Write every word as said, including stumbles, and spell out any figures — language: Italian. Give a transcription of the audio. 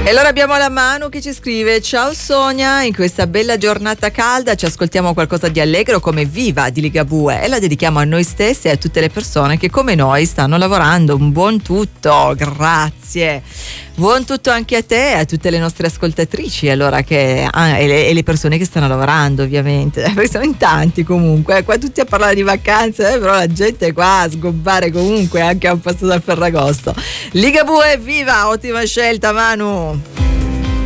E allora abbiamo la Manu che ci scrive: ciao Sonia, in questa bella giornata calda ci ascoltiamo qualcosa di allegro come Viva di Ligabue e la dedichiamo a noi stessi e a tutte le persone che come noi stanno lavorando. Un buon tutto, grazie. Buon tutto anche a te e a tutte le nostre ascoltatrici, allora, che ah, e, le, e le persone che stanno lavorando, ovviamente, perché siamo in tanti comunque, qua tutti a parlare di vacanze, eh, però la gente è qua a sgobbare comunque anche a un passo dal Ferragosto. Ligabue, viva, ottima scelta Manu.